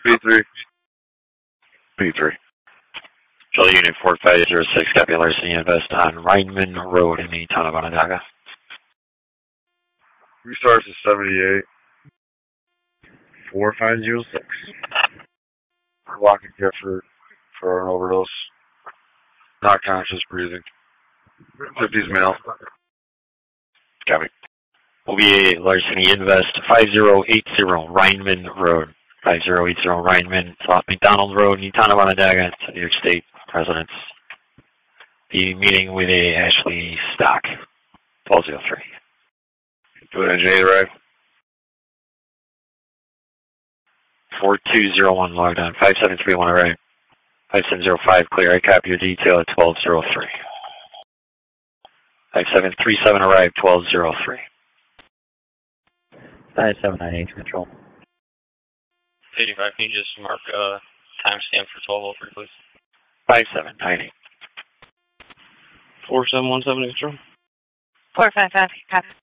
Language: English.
B3. B3. Shell Unit 4506, copy larceny invest on Rhineman Road in the town of Onondaga. Restarts is 78. 4506. Walking Gifford for an overdose. Not conscious breathing. 50s male. Copy. OBA larceny invest 5080 Rhineman Road. 5080 Rhineman, McDonald Road, in the town of Onondaga, New York State residents. The meeting with a Ashley Stock, 1203. Do an engineer right. 4201 logged on. 5731 array. 5705 clear. I copy your detail at 1203. 5737 arrived 1203. 5798 control. 85, can you just mark timestamp for 1203, please? 5798. 4717 control. 455, copy.